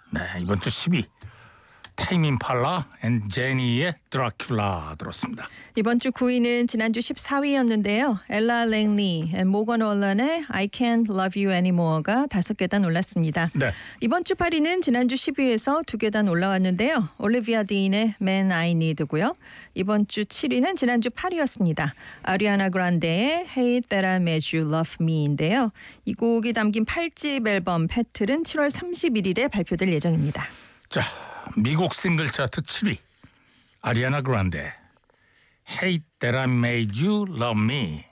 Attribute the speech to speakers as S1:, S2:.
S1: 네, 이번 주 10위 타임 임팔라 앤 제니의 드라큘라 들었습니다.
S2: 이번 주 9위는 지난주 14위였는데요. 엘라 랭리, 모건 월런의 I Can't Love You Anymore가 5계단 올랐습니다.
S1: 네.
S2: 이번 주 8위는 지난주 10위에서 2계단 올라왔는데요. 올리비아 딘의 Man I Need고요. 이번 주 7위는 지난주 8위였습니다. 아리아나 그란데의 Hey That I Made You Love Me인데요. 이 곡이 담긴 8집 앨범 패틀은 7월 31일에 발표될 예정입니다.
S1: 자, 미국 싱글 차트 7위 아리아나 그란데 Hate That I Made You Love Me.